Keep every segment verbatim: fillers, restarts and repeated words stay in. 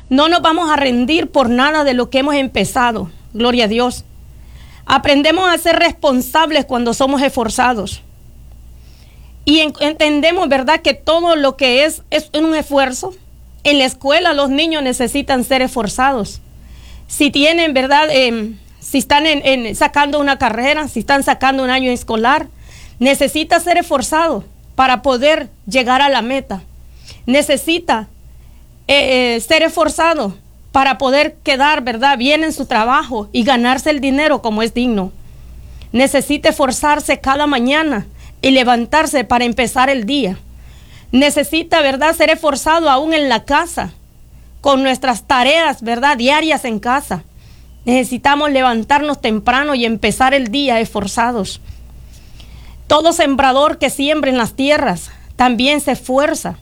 No nos vamos a rendir por nada de lo que hemos empezado. Gloria a Dios. Aprendemos a ser responsables cuando somos esforzados. Y en, entendemos, ¿verdad?, que todo lo que es es un esfuerzo. En la escuela los niños necesitan ser esforzados. Si tienen, ¿verdad?, eh, si están en, en, sacando una carrera, si están sacando un año escolar, necesita ser esforzado para poder llegar a la meta. Necesita eh, eh, ser esforzado para poder quedar, ¿verdad?, bien en su trabajo y ganarse el dinero como es digno. Necesita esforzarse cada mañana y levantarse para empezar el día. Necesita, ¿verdad?, ser esforzado aún en la casa, con nuestras tareas, ¿verdad?, diarias en casa. Necesitamos levantarnos temprano y empezar el día esforzados. Todo sembrador que siembra en las tierras también se esfuerza.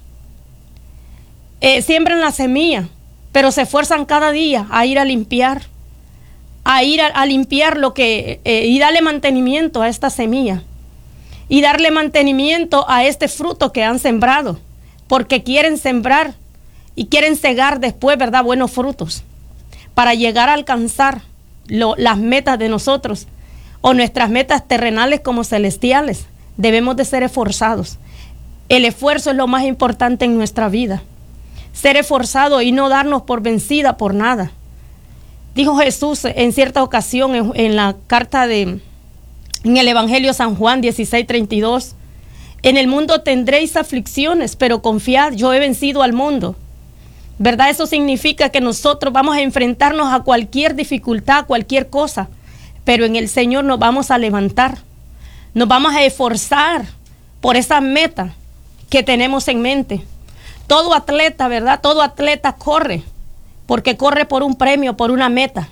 Eh, siembran la semilla, pero se esfuerzan cada día a ir a limpiar, a ir a, a limpiar lo que, eh, y darle mantenimiento a esta semilla, y darle mantenimiento a este fruto que han sembrado, porque quieren sembrar y quieren cegar después, ¿verdad?, buenos frutos, para llegar a alcanzar lo, las metas de nosotros, o nuestras metas terrenales como celestiales. Debemos de ser esforzados. El esfuerzo es lo más importante en nuestra vida. Ser esforzado y no darnos por vencida por nada. Dijo Jesús en cierta ocasión en, en la carta de, en el Evangelio San Juan dieciséis treinta y dos, en el mundo tendréis aflicciones, pero confiad, yo he vencido al mundo. ¿Verdad? Eso significa que nosotros vamos a enfrentarnos a cualquier dificultad, cualquier cosa, pero en el Señor nos vamos a levantar. Nos vamos a esforzar por esa meta que tenemos en mente. Todo atleta, ¿verdad? Todo atleta corre, porque corre por un premio, por una meta.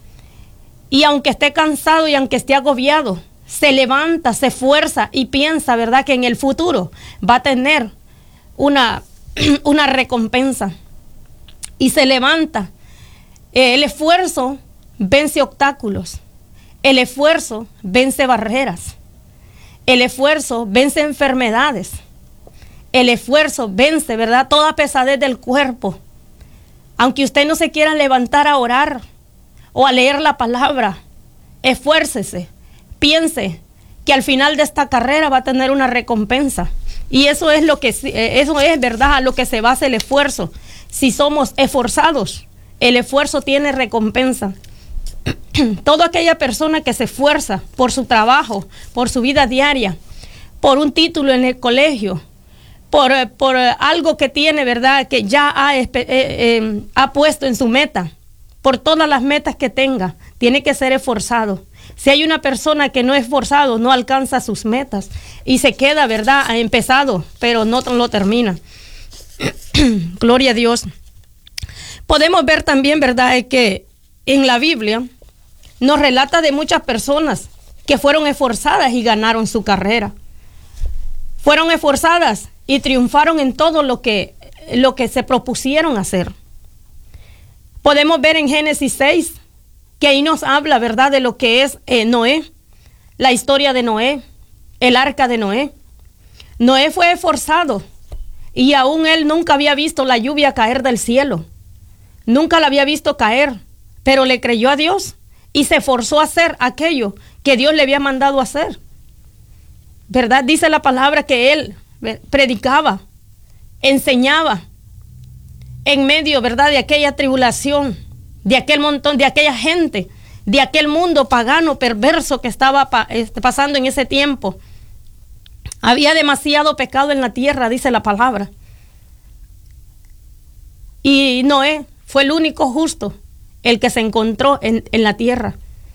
Y aunque esté cansado y aunque esté agobiado, se levanta, se esfuerza y piensa, ¿verdad?, que en el futuro va a tener una, una recompensa. Y se levanta. Eh, el esfuerzo vence obstáculos. El esfuerzo vence barreras. El esfuerzo vence enfermedades. El esfuerzo vence, ¿verdad?, toda pesadez del cuerpo. Aunque usted no se quiera levantar a orar o a leer la palabra, esfuércese, piense que al final de esta carrera va a tener una recompensa. Y eso es lo que, eso es, ¿verdad?, a lo que se basa el esfuerzo. Si somos esforzados, el esfuerzo tiene recompensa. Toda aquella persona que se esfuerza por su trabajo, por su vida diaria, por un título en el colegio, por, por algo que tiene, ¿verdad?, que ya ha, eh, eh, ha puesto en su meta, por todas las metas que tenga, tiene que ser esforzado. Si hay una persona que no es esforzado, no alcanza sus metas y se queda, ¿verdad?, ha empezado, pero no lo termina. Gloria a Dios. Podemos ver también, ¿verdad?, que en la Biblia nos relata de muchas personas que fueron esforzadas y ganaron su carrera. Fueron esforzadas y triunfaron en todo lo que, lo que se propusieron hacer. Podemos ver en Génesis seis, que ahí nos habla, ¿verdad?, de lo que es eh, Noé, la historia de Noé, el arca de Noé. Noé fue esforzado y aún él nunca había visto la lluvia caer del cielo. Nunca la había visto caer, pero le creyó a Dios y se esforzó a hacer aquello que Dios le había mandado hacer. ¿Verdad? Dice la palabra que él predicaba, enseñaba en medio, ¿verdad?, de aquella tribulación, de aquel montón, de aquella gente, de aquel mundo pagano, perverso que estaba pa, este, pasando en ese tiempo. Había demasiado pecado en la tierra, dice la palabra. Y Noé fue el único justo, el que se encontró en, en la tierra.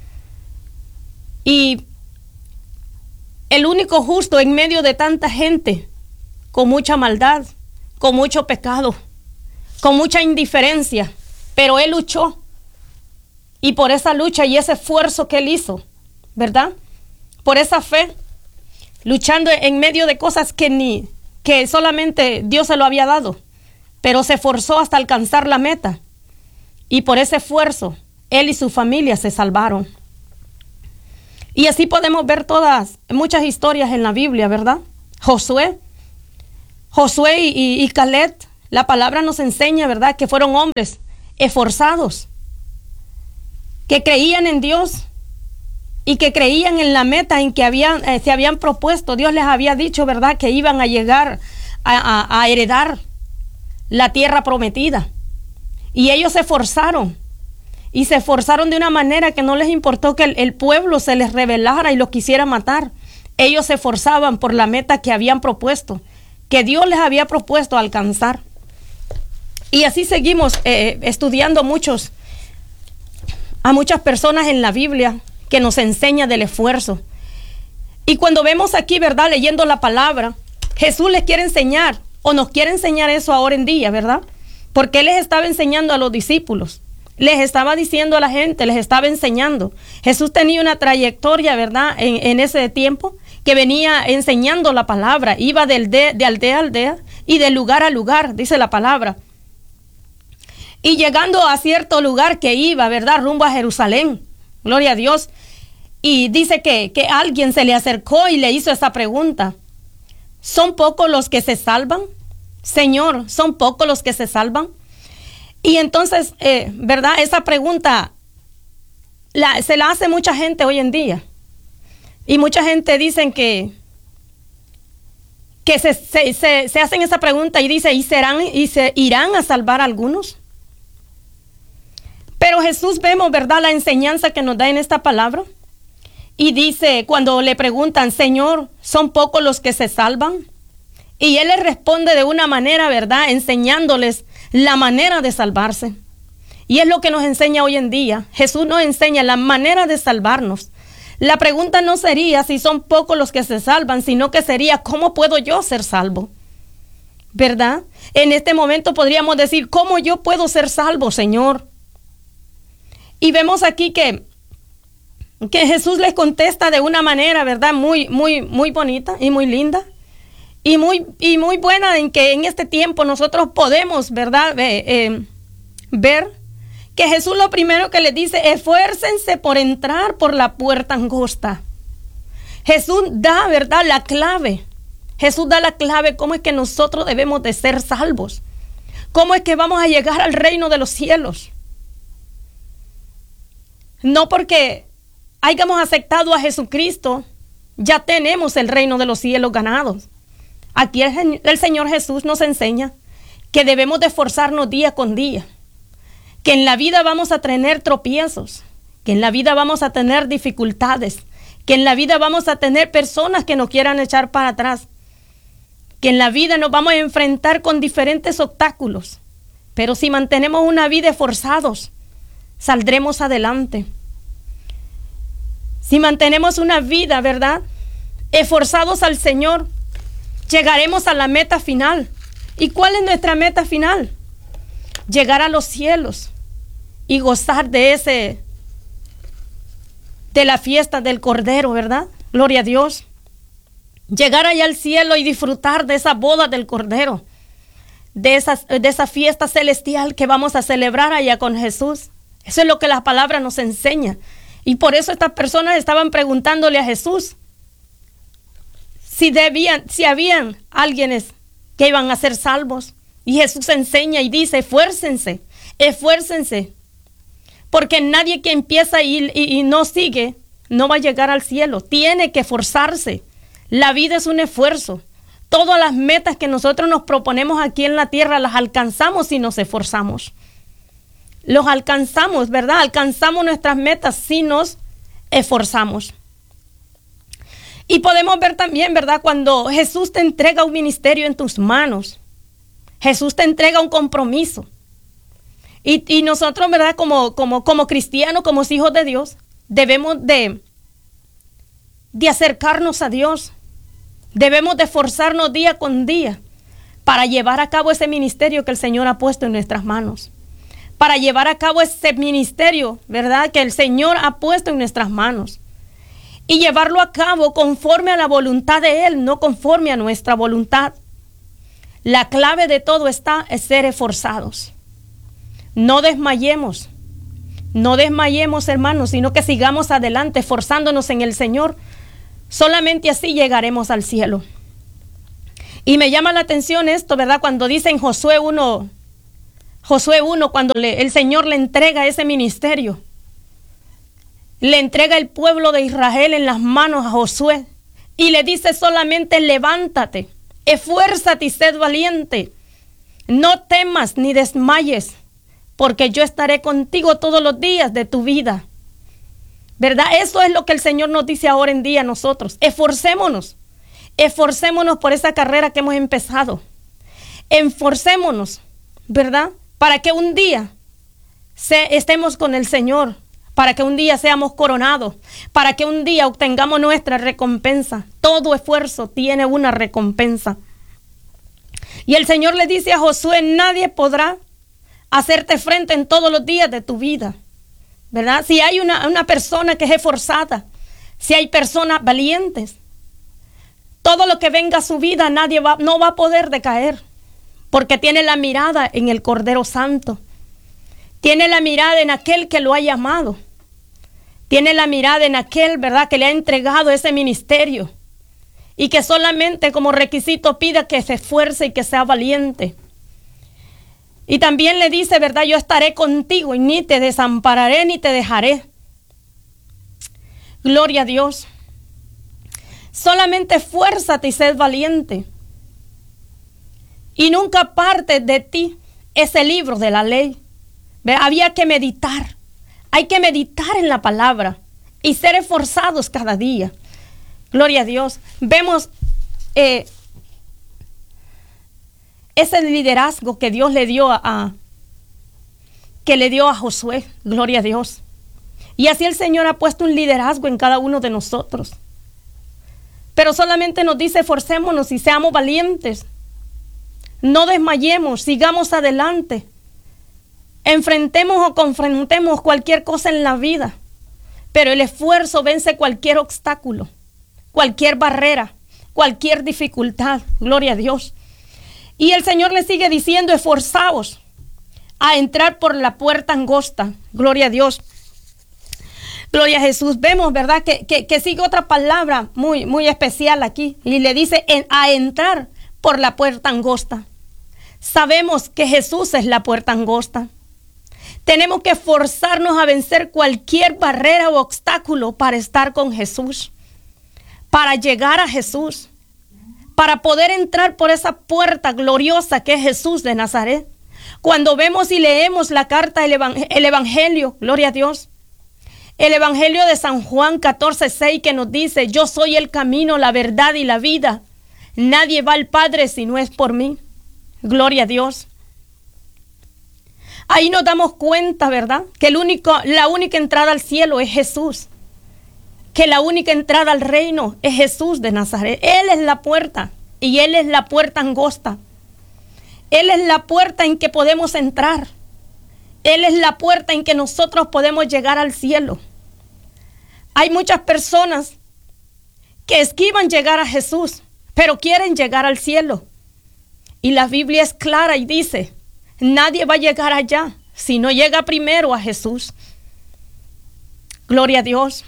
Y el único justo en medio de tanta gente, con mucha maldad, con mucho pecado, con mucha indiferencia, pero él luchó. Y por esa lucha y ese esfuerzo que él hizo, ¿verdad?, por esa fe, luchando en medio de cosas que ni, que solamente Dios se lo había dado, pero se esforzó hasta alcanzar la meta. Y por ese esfuerzo, él y su familia se salvaron. Y así podemos ver todas, muchas historias en la Biblia, ¿verdad? Josué, Josué y, y, y Caleb, la palabra nos enseña, ¿verdad?, que fueron hombres esforzados, que creían en Dios y que creían en la meta en que habían, eh, se habían propuesto. Dios les había dicho, ¿verdad?, que iban a llegar a, a, a heredar la tierra prometida. Y ellos se esforzaron. Y se esforzaron de una manera que no les importó que el, el pueblo se les rebelara y los quisiera matar. Ellos se esforzaban por la meta que habían propuesto, que Dios les había propuesto alcanzar. Y así seguimos eh, estudiando muchos, a muchas personas en la Biblia que nos enseña del esfuerzo. Y cuando vemos aquí, ¿verdad?, leyendo la palabra, Jesús les quiere enseñar, o nos quiere enseñar eso ahora en día, ¿verdad? Porque Él les estaba enseñando a los discípulos. Les estaba diciendo a la gente, les estaba enseñando. Jesús tenía una trayectoria, ¿verdad?, en, en ese tiempo, que venía enseñando la palabra. Iba de, de, de aldea a aldea y de lugar a lugar, dice la palabra. Y llegando a cierto lugar que iba, ¿verdad?, rumbo a Jerusalén. Gloria a Dios. Y dice que, que alguien se le acercó y le hizo esa pregunta. ¿Son pocos los que se salvan? Señor, ¿son pocos los que se salvan? Y entonces, eh, ¿verdad?, esa pregunta la, se la hace mucha gente hoy en día. Y mucha gente dicen que, que se, se, se, se hacen esa pregunta y dice, ¿y, serán, ¿y se irán a salvar a algunos? Pero Jesús, vemos, ¿verdad?, la enseñanza que nos da en esta palabra. Y dice, cuando le preguntan, Señor, ¿son pocos los que se salvan? Y Él les responde de una manera, ¿verdad?, enseñándoles la manera de salvarse. Y es lo que nos enseña hoy en día. Jesús nos enseña la manera de salvarnos. La pregunta no sería si son pocos los que se salvan, sino que sería, ¿cómo puedo yo ser salvo? ¿Verdad? En este momento podríamos decir, ¿cómo yo puedo ser salvo, Señor? Y vemos aquí que, que Jesús les contesta de una manera, ¿verdad?, muy, muy, muy bonita y muy linda. Y muy, y muy buena, en que en este tiempo nosotros podemos, ¿verdad?, eh, eh, ver que Jesús lo primero que les dice, esfuércense por entrar por la puerta angosta. Jesús da, ¿verdad?, la clave. Jesús da la clave, cómo es que nosotros debemos de ser salvos. Cómo es que vamos a llegar al reino de los cielos. No porque hayamos aceptado a Jesucristo, ya tenemos el reino de los cielos ganados. Aquí el, el Señor Jesús nos enseña que debemos de esforzarnos día con día, que en la vida vamos a tener tropiezos, que en la vida vamos a tener dificultades, que en la vida vamos a tener personas que nos quieran echar para atrás, que en la vida nos vamos a enfrentar con diferentes obstáculos, pero si mantenemos una vida esforzados, saldremos adelante. Si mantenemos una vida, ¿verdad?, esforzados al Señor, llegaremos a la meta final. ¿Y cuál es nuestra meta final? Llegar a los cielos y gozar de ese, de la fiesta del Cordero, ¿verdad? Gloria a Dios. Llegar allá al cielo y disfrutar de esa boda del Cordero, de esa, de esa fiesta celestial que vamos a celebrar allá con Jesús. Eso es lo que la palabra nos enseña. Y por eso estas personas estaban preguntándole a Jesús si debían, si habían alguienes que iban a ser salvos. Y Jesús enseña y dice, esfuércense, esfuércense. Porque nadie que empieza y, y, y no sigue, no va a llegar al cielo. Tiene que esforzarse. La vida es un esfuerzo. Todas las metas que nosotros nos proponemos aquí en la tierra las alcanzamos si nos esforzamos. Los alcanzamos, ¿verdad? Alcanzamos nuestras metas si nos esforzamos. Y podemos ver también, ¿verdad?, cuando Jesús te entrega un ministerio en tus manos. Jesús te entrega un compromiso. Y, y nosotros, ¿verdad?, como, como, como cristianos, como hijos de Dios, debemos de, de acercarnos a Dios. Debemos de esforzarnos día con día para llevar a cabo ese ministerio que el Señor ha puesto en nuestras manos. Para llevar a cabo ese ministerio, ¿verdad?, que el Señor ha puesto en nuestras manos. Y llevarlo a cabo conforme a la voluntad de Él, no conforme a nuestra voluntad. La clave de todo está en ser esforzados. No desmayemos. No desmayemos, hermanos, sino que sigamos adelante, esforzándonos en el Señor. Solamente así llegaremos al cielo. Y me llama la atención esto, ¿verdad?, cuando dice en Josué uno, Josué uno, cuando le, el Señor le entrega ese ministerio, le entrega el pueblo de Israel en las manos a Josué y le dice solamente: levántate, esfuérzate y sed valiente, no temas ni desmayes, porque yo estaré contigo todos los días de tu vida. ¿Verdad? Eso es lo que el Señor nos dice ahora en día a nosotros. Esforcémonos, esforcémonos por esa carrera que hemos empezado. Esforcémonos, ¿verdad? Para que un día se, estemos con el Señor, para que un día seamos coronados, para que un día obtengamos nuestra recompensa. Todo esfuerzo tiene una recompensa. Y el Señor le dice a Josué: nadie podrá hacerte frente en todos los días de tu vida, ¿verdad? Si hay una, una persona que es esforzada, si hay personas valientes, todo lo que venga a su vida nadie va, no va a poder decaer, porque tiene la mirada en el Cordero Santo, tiene la mirada en aquel que lo ha llamado, tiene la mirada en aquel, ¿verdad?, que le ha entregado ese ministerio y que solamente como requisito pida que se esfuerce y que sea valiente. Y también le dice, ¿verdad?, yo estaré contigo y ni te desampararé ni te dejaré. Gloria a Dios. Solamente esfuérzate y sed valiente. Y nunca apartes de ti ese libro de la ley. ¿Ve? Había que meditar. Hay que meditar en la palabra y ser esforzados cada día. Gloria a Dios. Vemos eh, ese liderazgo que Dios le dio a, a que le dio a Josué. Gloria a Dios. Y así el Señor ha puesto un liderazgo en cada uno de nosotros. Pero solamente nos dice: esforcémonos y seamos valientes. No desmayemos, sigamos adelante. Enfrentemos o confrontemos cualquier cosa en la vida. Pero el esfuerzo vence cualquier obstáculo, cualquier barrera, cualquier dificultad. Gloria a Dios. Y el Señor le sigue diciendo: esforzaos a entrar por la puerta angosta. Gloria a Dios. Gloria a Jesús. Vemos, ¿verdad?, que, que, que sigue otra palabra muy, muy especial aquí. Y le dice en, a entrar por la puerta angosta. Sabemos que Jesús es la puerta angosta. Tenemos que esforzarnos a vencer cualquier barrera o obstáculo para estar con Jesús, para llegar a Jesús, para poder entrar por esa puerta gloriosa que es Jesús de Nazaret. Cuando vemos y leemos la carta, el, evang- el Evangelio, gloria a Dios, el Evangelio de San Juan catorce seis, que nos dice: yo soy el camino, la verdad y la vida. Nadie va al Padre si no es por mí. Gloria a Dios. Ahí nos damos cuenta, ¿verdad?, que el único, la única entrada al cielo es Jesús. Que la única entrada al reino es Jesús de Nazaret. Él es la puerta y Él es la puerta angosta. Él es la puerta en que podemos entrar. Él es la puerta en que nosotros podemos llegar al cielo. Hay muchas personas que esquivan llegar a Jesús, pero quieren llegar al cielo. Y la Biblia es clara y dice: nadie va a llegar allá si no llega primero a Jesús. Gloria a Dios.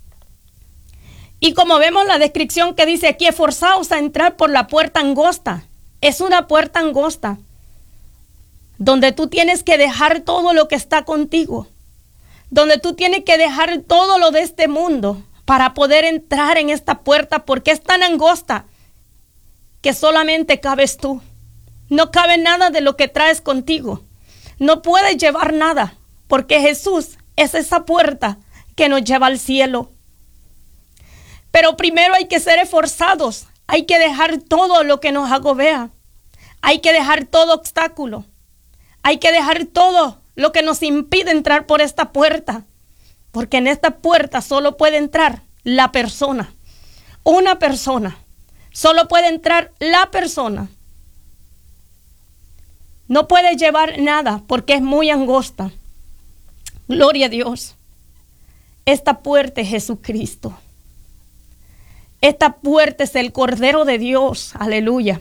Y como vemos la descripción que dice aquí: esforzaos a entrar por la puerta angosta. Es una puerta angosta donde tú tienes que dejar todo lo que está contigo, donde tú tienes que dejar todo lo de este mundo para poder entrar en esta puerta, porque es tan angosta que solamente cabes tú. No cabe nada de lo que traes contigo. No puedes llevar nada, porque Jesús es esa puerta que nos lleva al cielo. Pero primero hay que ser esforzados. Hay que dejar todo lo que nos agobea. Hay que dejar todo obstáculo. Hay que dejar todo lo que nos impide entrar por esta puerta. Porque en esta puerta solo puede entrar la persona. Una persona. Solo puede entrar la persona. No puede llevar nada porque es muy angosta. Gloria a Dios. Esta puerta es Jesucristo. Esta puerta es el Cordero de Dios. Aleluya.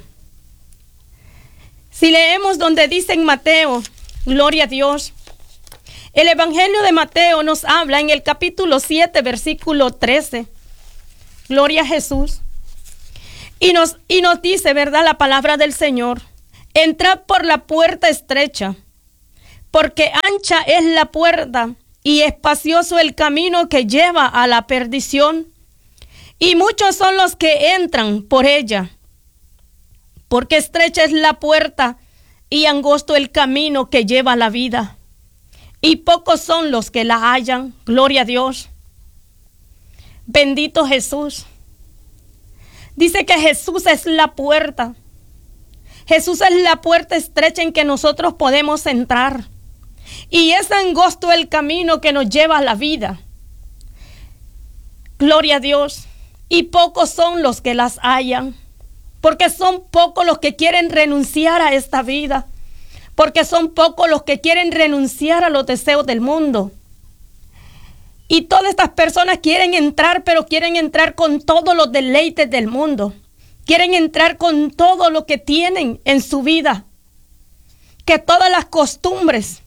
Si leemos donde dice en Mateo, gloria a Dios, el Evangelio de Mateo nos habla en el capítulo siete, versículo trece. Gloria a Jesús. Y nos, y nos dice, ¿verdad?, la palabra del Señor: entrad por la puerta estrecha, Porque ancha es la puerta y espacioso el camino que lleva a la perdición, y muchos son los que entran por ella. Porque estrecha es la puerta y angosto el camino que lleva a la vida, y pocos son los que la hallan. Gloria a Dios. Bendito Jesús. Dice que Jesús es la puerta. Jesús es la puerta estrecha en que nosotros podemos entrar. Y es angosto el camino que nos lleva a la vida. Gloria a Dios. Y pocos son los que las hallan. Porque son pocos los que quieren renunciar a esta vida. Porque son pocos los que quieren renunciar a los deseos del mundo. Y todas estas personas quieren entrar, pero quieren entrar con todos los deleites del mundo. Quieren entrar con todo lo que tienen en su vida. Que todas las costumbres,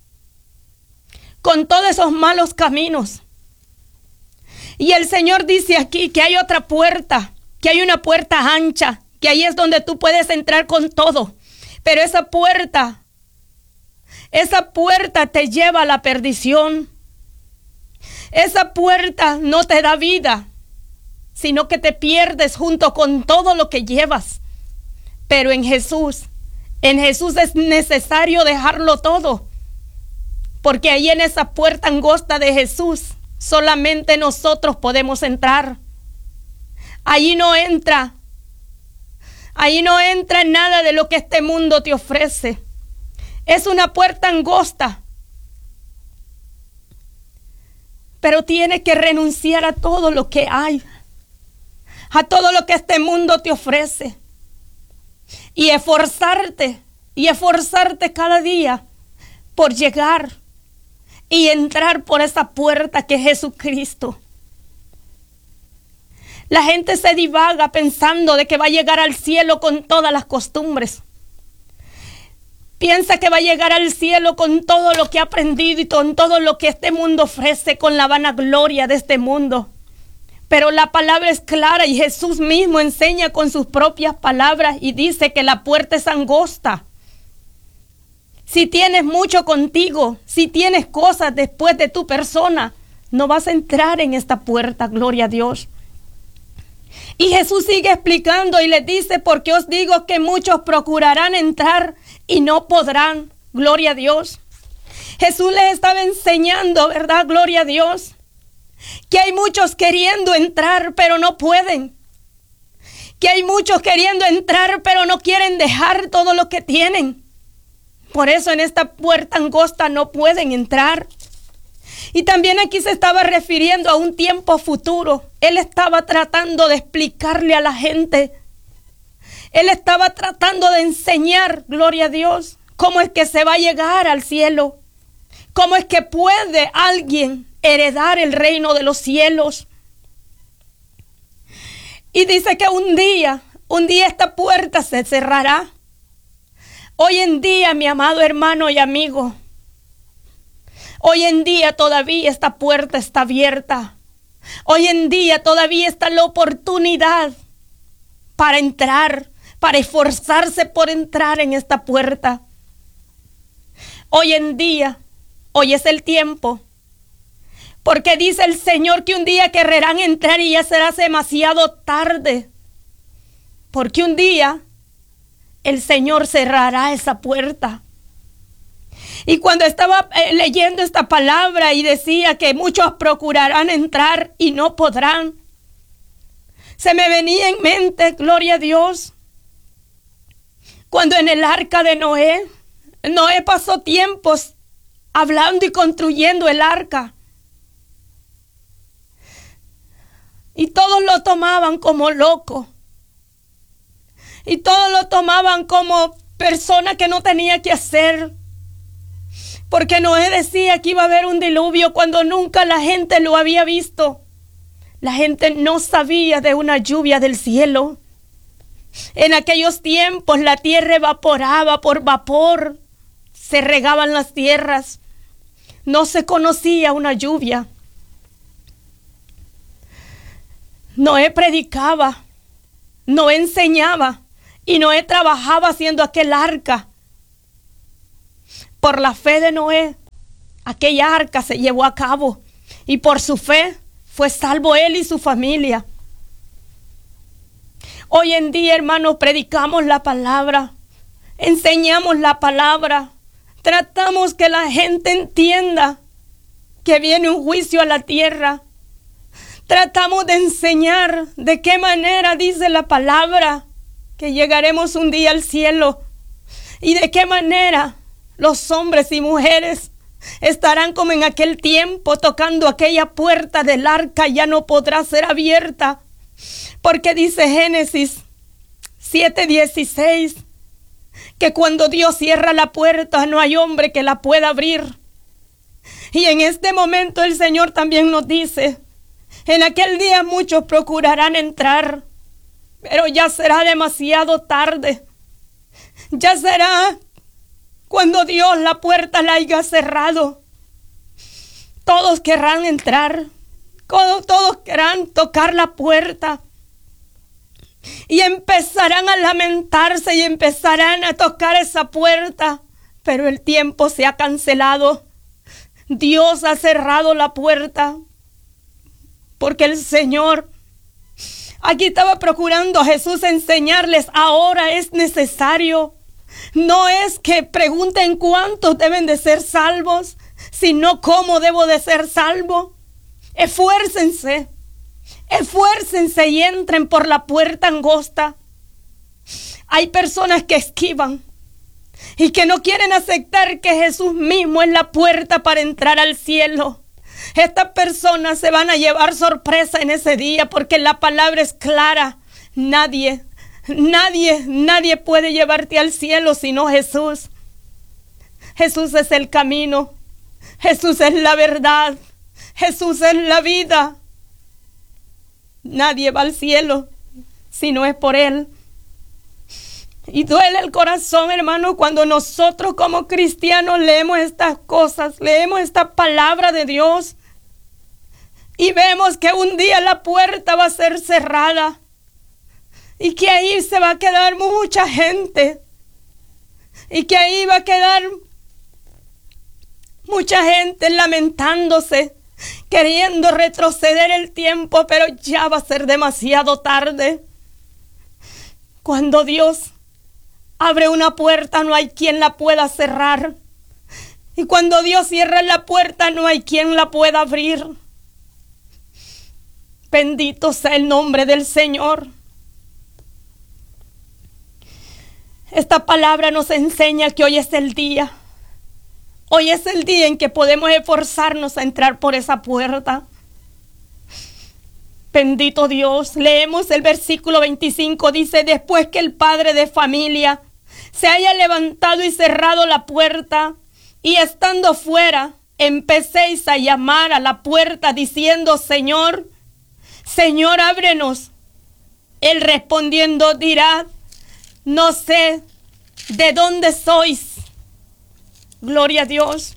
con todos esos malos caminos. Y el Señor dice aquí que hay otra puerta, que hay una puerta ancha, que ahí es donde tú puedes entrar con todo. Pero esa puerta, esa puerta te lleva a la perdición. Esa puerta no te da vida, sino que te pierdes junto con todo lo que llevas. Pero en Jesús, en Jesús es necesario dejarlo todo. Porque ahí en esa puerta angosta de Jesús, solamente nosotros podemos entrar. Allí no entra, allí no entra nada de lo que este mundo te ofrece. Es una puerta angosta. Pero tienes que renunciar a todo lo que hay, a todo lo que este mundo te ofrece. Y esforzarte, y esforzarte cada día por llegar y entrar por esa puerta que es Jesucristo. La gente se divaga pensando de que va a llegar al cielo con todas las costumbres. Piensa que va a llegar al cielo con todo lo que ha aprendido y con todo lo que este mundo ofrece, con la vanagloria de este mundo. Pero la palabra es clara y Jesús mismo enseña con sus propias palabras y dice que la puerta es angosta. Si tienes mucho contigo, si tienes cosas después de tu persona, no vas a entrar en esta puerta, gloria a Dios. Y Jesús sigue explicando y les dice, porque os digo que muchos procurarán entrar y no podrán, gloria a Dios. Jesús les estaba enseñando, ¿verdad? Gloria a Dios. Que hay muchos queriendo entrar, pero no pueden. Que hay muchos queriendo entrar, pero no quieren dejar todo lo que tienen. Por eso en esta puerta angosta no pueden entrar. Y también aquí se estaba refiriendo a un tiempo futuro. Él estaba tratando de explicarle a la gente. Él estaba tratando de enseñar, gloria a Dios, cómo es que se va a llegar al cielo. Cómo es que puede alguien heredar el reino de los cielos. Y dice que un día, un día esta puerta se cerrará. Hoy en día, mi amado hermano y amigo, hoy en día todavía esta puerta está abierta. Hoy en día todavía está la oportunidad para entrar, para esforzarse por entrar en esta puerta. Hoy en día, hoy es el tiempo. Porque dice el Señor que un día querrán entrar y ya será demasiado tarde. Porque un día el Señor cerrará esa puerta. Y cuando estaba eh, leyendo esta palabra y decía que muchos procurarán entrar y no podrán, se me venía en mente, gloria a Dios, cuando en el arca de Noé, Noé pasó tiempos hablando y construyendo el arca. Y todos lo tomaban como loco. Y todos lo tomaban como persona que no tenía que hacer. Porque Noé decía que iba a haber un diluvio cuando nunca la gente lo había visto. La gente no sabía de una lluvia del cielo. En aquellos tiempos la tierra evaporaba por vapor. Se regaban las tierras. No se conocía una lluvia. Noé predicaba. Noé enseñaba. Y Noé trabajaba haciendo aquel arca. Por la fe de Noé, aquella arca se llevó a cabo y por su fe fue salvo él y su familia. Hoy en día, hermanos, predicamos la palabra, enseñamos la palabra, tratamos que la gente entienda que viene un juicio a la tierra. Tratamos de enseñar de qué manera dice la palabra que llegaremos un día al cielo y de qué manera los hombres y mujeres estarán como en aquel tiempo tocando aquella puerta del arca, ya no podrá ser abierta, porque dice Génesis siete dieciséis que cuando Dios cierra la puerta no hay hombre que la pueda abrir. Y en este momento el Señor también nos dice: en aquel día muchos procurarán entrar, pero ya será demasiado tarde. Ya será cuando Dios la puerta la haya cerrado. Todos querrán entrar, todos, todos querrán tocar la puerta y empezarán a lamentarse y empezarán a tocar esa puerta, pero el tiempo se ha cancelado. Dios ha cerrado la puerta porque el Señor aquí estaba procurando a Jesús enseñarles: ahora es necesario. No es que pregunten cuántos deben de ser salvos, sino cómo debo de ser salvo. Esfuércense, esfuércense y entren por la puerta angosta. Hay personas que esquivan y que no quieren aceptar que Jesús mismo es la puerta para entrar al cielo. Estas personas se van a llevar sorpresa en ese día, porque la palabra es clara. Nadie, nadie, nadie puede llevarte al cielo sino Jesús. Jesús es el camino. Jesús es la verdad. Jesús es la vida. Nadie va al cielo si no es por Él. Y duele el corazón, hermano, cuando nosotros como cristianos leemos estas cosas, leemos esta palabra de Dios y vemos que un día la puerta va a ser cerrada y que ahí se va a quedar mucha gente y que ahí va a quedar mucha gente lamentándose, queriendo retroceder el tiempo, pero ya va a ser demasiado tarde. Cuando Dios abre una puerta, no hay quien la pueda cerrar. Y cuando Dios cierra la puerta, no hay quien la pueda abrir. Bendito sea el nombre del Señor. Esta palabra nos enseña que hoy es el día. Hoy es el día en que podemos esforzarnos a entrar por esa puerta. Bendito Dios. Leemos el versículo veinticinco. Dice: después que el padre de familia se haya levantado y cerrado la puerta, y estando fuera, empecéis a llamar a la puerta diciendo: Señor, Señor, ábrenos. Él respondiendo dirá: no sé de dónde sois. Gloria a Dios.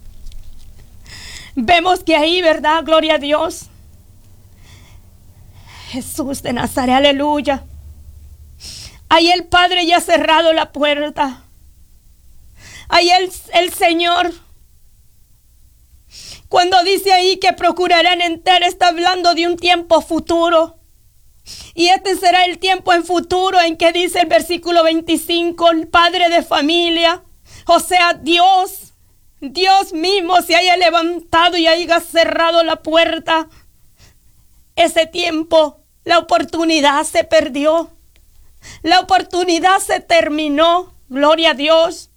Vemos que ahí, ¿verdad? Gloria a Dios. Jesús de Nazaret, aleluya. Ahí el Padre ya ha cerrado la puerta. Ahí el, el Señor, cuando dice ahí que procurarán entrar, está hablando de un tiempo futuro. Y este será el tiempo en futuro en que dice el versículo veinticinco, el padre de familia, o sea, Dios, Dios mismo se haya levantado y haya cerrado la puerta. Ese tiempo, la oportunidad se perdió. La oportunidad se terminó. Gloria a Dios.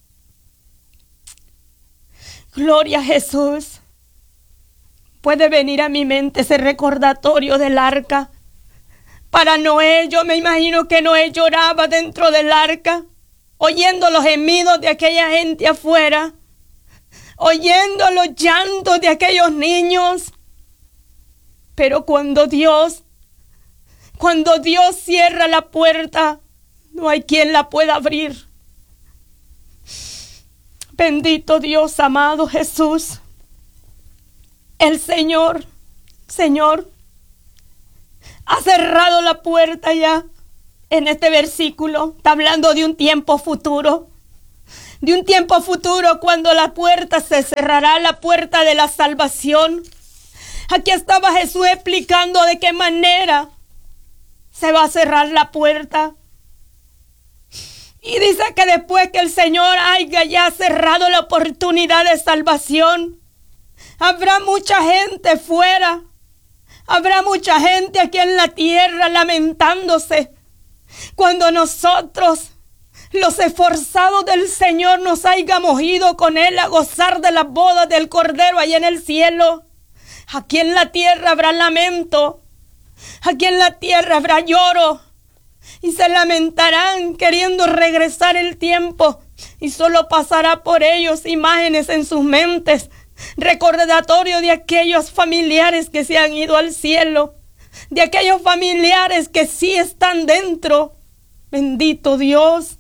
Gloria a Jesús. Puede venir a mi mente ese recordatorio del arca. Para Noé, yo me imagino que Noé lloraba dentro del arca, oyendo los gemidos de aquella gente afuera, oyendo los llantos de aquellos niños. Pero cuando Dios, cuando Dios cierra la puerta, no hay quien la pueda abrir. Bendito Dios, amado Jesús. El Señor, Señor, ha cerrado la puerta ya. En este versículo está hablando de un tiempo futuro. de un tiempo futuro cuando la puerta se cerrará, la puerta de la salvación. Aquí estaba Jesús explicando de qué manera se va a cerrar la puerta. Y dice que después que el Señor haya ya cerrado la oportunidad de salvación, habrá mucha gente fuera. Habrá mucha gente aquí en la tierra lamentándose cuando nosotros, los esforzados del Señor, nos hayamos ido con Él a gozar de las bodas del Cordero allá en el cielo. Aquí en la tierra habrá lamento. Aquí en la tierra habrá lloro. Y se lamentarán queriendo regresar el tiempo. Y solo pasará por ellos imágenes en sus mentes. Recordatorio de aquellos familiares que se han ido al cielo. De aquellos familiares que sí están dentro. Bendito Dios.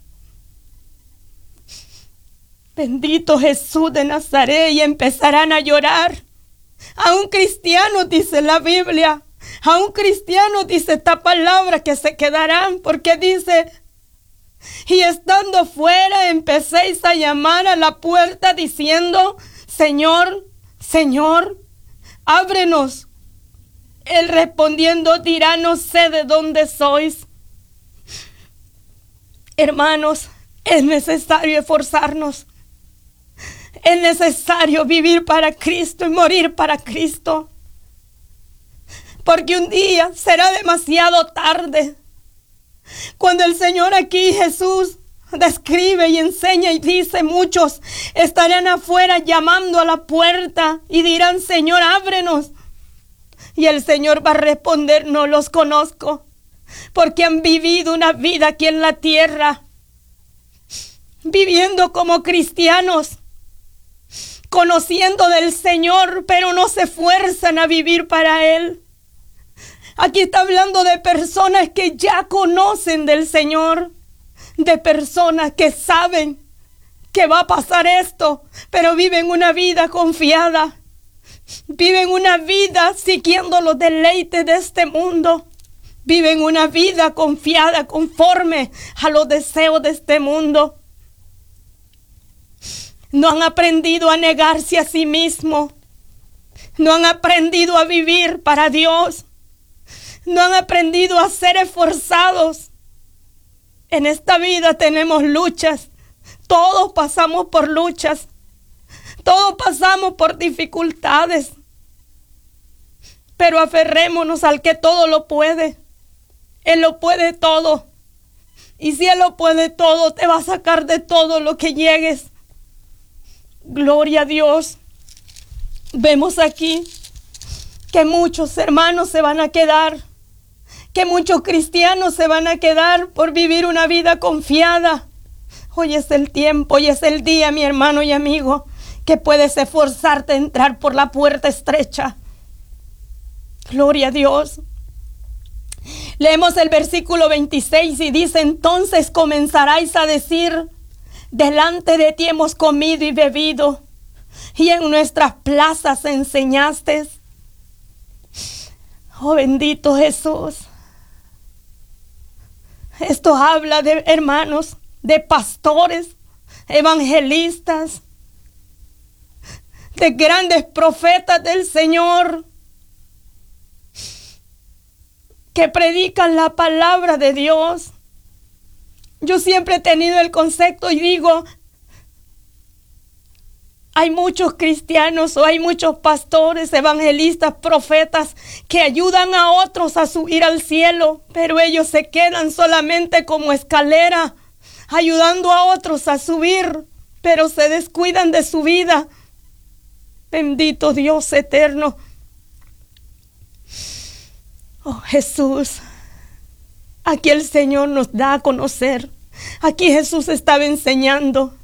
Bendito Jesús de Nazaret. Y empezarán a llorar. A un cristiano dice la Biblia. A un cristiano dice esta palabra que se quedarán, porque dice: y estando fuera empecéis a llamar a la puerta diciendo: Señor, Señor, ábrenos. Él respondiendo dirá: no sé de dónde sois. Hermanos, es necesario esforzarnos. Es necesario vivir para Cristo y morir para Cristo. Porque un día será demasiado tarde. Cuando el Señor aquí, Jesús, describe y enseña y dice: muchos estarán afuera llamando a la puerta y dirán: Señor, ábrenos. Y el Señor va a responder: no los conozco. Porque han vivido una vida aquí en la tierra, viviendo como cristianos, conociendo del Señor, pero no se esfuerzan a vivir para Él. Aquí está hablando de personas que ya conocen del Señor, de personas que saben que va a pasar esto, pero viven una vida confiada, viven una vida siguiendo los deleites de este mundo, viven una vida confiada conforme a los deseos de este mundo. No han aprendido a negarse a sí mismos, no han aprendido a vivir para Dios. No han aprendido a ser esforzados. En esta vida tenemos luchas. Todos pasamos por luchas. Todos pasamos por dificultades. Pero aferrémonos al que todo lo puede. Él lo puede todo. Y si Él lo puede todo, te va a sacar de todo lo que llegues. Gloria a Dios. Vemos aquí que muchos hermanos se van a quedar. Que muchos cristianos se van a quedar por vivir una vida confiada. Hoy es el tiempo, hoy es el día, mi hermano y amigo, que puedes esforzarte a entrar por la puerta estrecha. Gloria a Dios. Leemos el versículo veintiséis y dice: entonces comenzaréis a decir: delante de ti hemos comido y bebido, y en nuestras plazas enseñaste. Oh, bendito Jesús. Esto habla de hermanos, de pastores, evangelistas, de grandes profetas del Señor, que predican la palabra de Dios. Yo siempre he tenido el concepto y digo: hay muchos cristianos o hay muchos pastores, evangelistas, profetas que ayudan a otros a subir al cielo, pero ellos se quedan solamente como escalera, ayudando a otros a subir, pero se descuidan de su vida. Bendito Dios eterno. Oh Jesús, aquí el Señor nos da a conocer. Aquí Jesús estaba enseñando.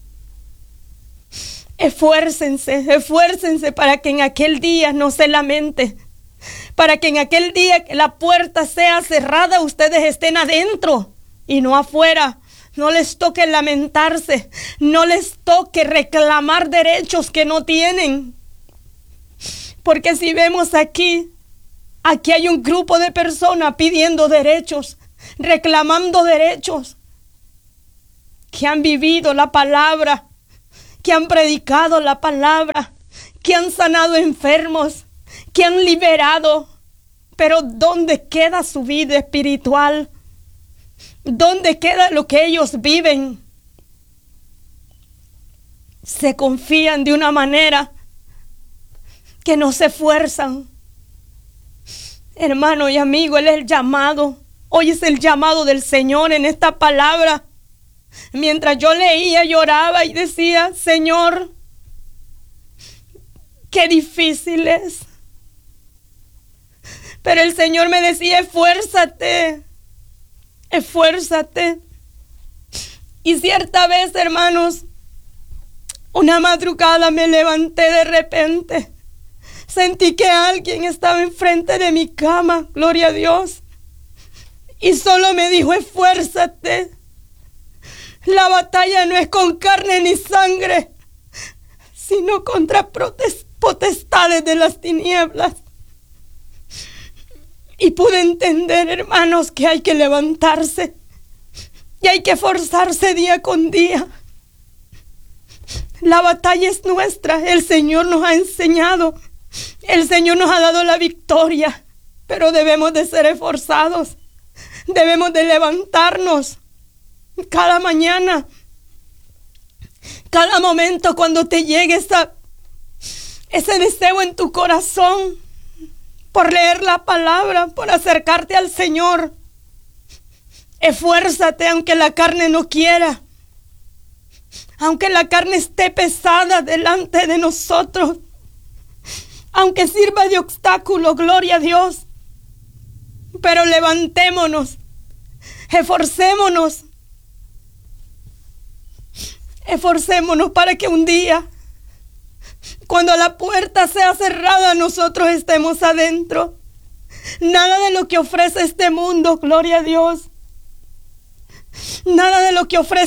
Esfuércense, esfuércense para que en aquel día no se lamente. Para que en aquel día que la puerta sea cerrada, ustedes estén adentro y no afuera. No les toque lamentarse, no les toque reclamar derechos que no tienen. Porque si vemos aquí, aquí hay un grupo de personas pidiendo derechos, reclamando derechos. que han vivido la palabra, que han predicado la palabra, que han sanado enfermos, que han liberado. Pero ¿dónde queda su vida espiritual? ¿Dónde queda lo que ellos viven? Se confían de una manera que no se esfuerzan. Hermano y amigo, Él es el llamado. Hoy es el llamado del Señor en esta palabra. Mientras yo leía, lloraba y decía, Señor, qué difícil es. Pero el Señor me decía, esfuérzate, esfuérzate. Y cierta vez, hermanos, una madrugada me levanté de repente. Sentí que alguien estaba enfrente de mi cama, gloria a Dios. Y solo me dijo, esfuérzate. La batalla no es con carne ni sangre, sino contra potestades de las tinieblas. Y pude entender, hermanos, que hay que levantarse y hay que esforzarse día con día. La batalla es nuestra, el Señor nos ha enseñado, el Señor nos ha dado la victoria, pero debemos de ser esforzados, debemos de levantarnos cada mañana, cada momento cuando te llegue esa, ese deseo en tu corazón por leer la palabra, por acercarte al Señor. Esfuérzate aunque la carne no quiera, aunque la carne esté pesada delante de nosotros, aunque sirva de obstáculo, gloria a Dios. Pero levantémonos, esforcémonos, esforcémonos para que un día, cuando la puerta sea cerrada, nosotros estemos adentro. Nada de lo que ofrece este mundo, gloria a Dios, nada de lo que ofrece